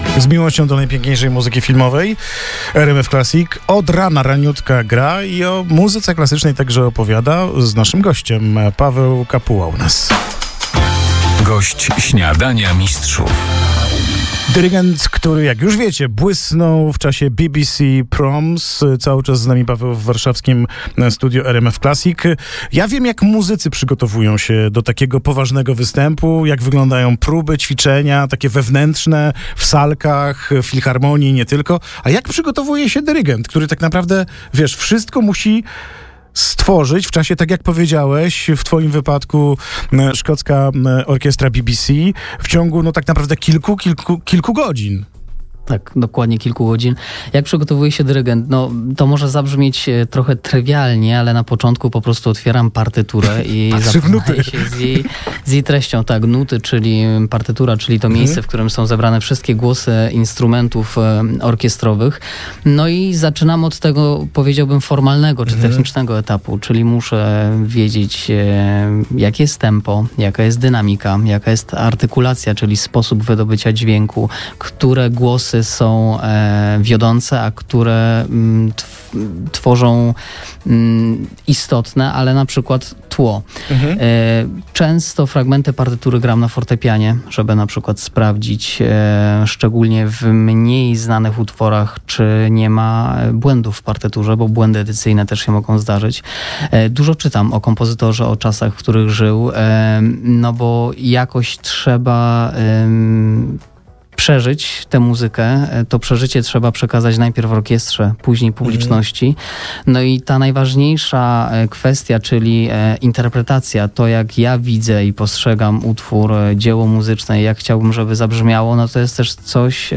Z miłością do najpiękniejszej muzyki filmowej. RMF Classic od rana raniutka gra i o muzyce klasycznej także opowiada z naszym gościem Paweł Kapuła u nas. Gość Śniadania Mistrzów. Dyrygent, który, jak już wiecie, błysnął w czasie BBC Proms. Cały czas z nami Paweł w warszawskim studio RMF Classic. Ja wiem, jak muzycy przygotowują się do takiego poważnego występu, jak wyglądają próby, ćwiczenia, takie wewnętrzne, w salkach, w filharmonii, nie tylko. A jak przygotowuje się dyrygent, który tak naprawdę, wiesz, wszystko musi stworzyć w czasie, tak jak powiedziałeś, w twoim wypadku szkocka orkiestra BBC, w ciągu, tak naprawdę kilku godzin. Tak, dokładnie kilku godzin. Jak przygotowuje się dyrygent? To może zabrzmieć trochę trywialnie, ale na początku po prostu otwieram partyturę i zapoznaję się z jej treścią. Tak, nuty, czyli partytura, czyli to miejsce, w którym są zebrane wszystkie głosy instrumentów orkiestrowych. No i zaczynam od tego, powiedziałbym, formalnego czy technicznego etapu, czyli muszę wiedzieć, jakie jest tempo, jaka jest dynamika, jaka jest artykulacja, czyli sposób wydobycia dźwięku, które głosy są wiodące, a które tworzą istotne, ale na przykład tło. Często fragmenty partytury gram na fortepianie, żeby na przykład sprawdzić, szczególnie w mniej znanych utworach, czy nie ma błędów w partyturze, bo błędy edycyjne też się mogą zdarzyć. Dużo czytam o kompozytorze, o czasach, w których żył, bo jakoś trzeba przeżyć tę muzykę, to przeżycie trzeba przekazać najpierw orkiestrze, później publiczności. No i ta najważniejsza kwestia, czyli interpretacja, to jak ja widzę i postrzegam utwór, dzieło muzyczne, jak chciałbym, żeby zabrzmiało, to jest też coś,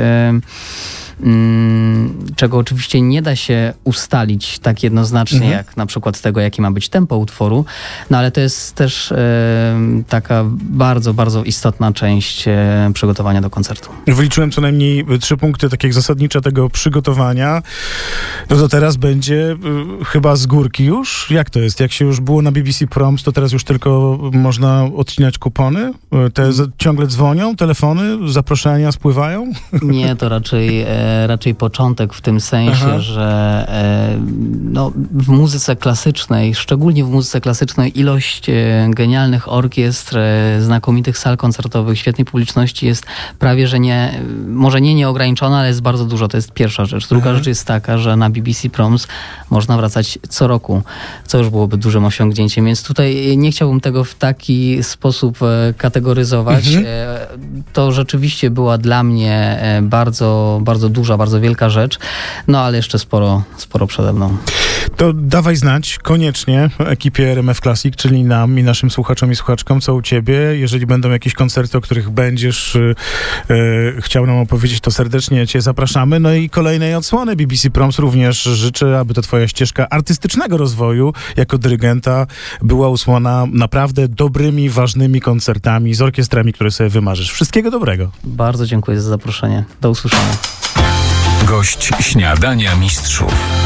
czego oczywiście nie da się ustalić tak jednoznacznie, jak na przykład tego, jakie ma być tempo utworu, ale to jest też taka bardzo, bardzo istotna część przygotowania do koncertu. Wyliczyłem co najmniej 3 punkty takie zasadnicze tego przygotowania. To teraz będzie chyba z górki już? Jak to jest? Jak się już było na BBC Proms, to teraz już tylko można odcinać kupony? Te ciągle dzwonią, telefony, zaproszenia spływają? Nie, to raczej początek w tym sensie, że w muzyce klasycznej, szczególnie w muzyce klasycznej, ilość genialnych orkiestr, znakomitych sal koncertowych, świetnej publiczności jest prawie, że może nie nieograniczona, ale jest bardzo dużo. To jest pierwsza rzecz. Druga rzecz jest taka, że na BBC Proms można wracać co roku, co już byłoby dużym osiągnięciem, więc tutaj nie chciałbym tego w taki sposób kategoryzować. To rzeczywiście była dla mnie bardzo, bardzo duża, bardzo wielka rzecz, ale jeszcze sporo przede mną. To dawaj znać koniecznie ekipie RMF Classic, czyli nam i naszym słuchaczom i słuchaczkom, co u ciebie. Jeżeli będą jakieś koncerty, o których będziesz chciał nam opowiedzieć, to serdecznie cię zapraszamy. No i kolejnej odsłony BBC Proms również życzę, aby to twoja ścieżka artystycznego rozwoju jako dyrygenta była usłona naprawdę dobrymi, ważnymi koncertami z orkiestrami, które sobie wymarzysz. Wszystkiego dobrego. Bardzo dziękuję za zaproszenie. Do usłyszenia. Gość Śniadania Mistrzów.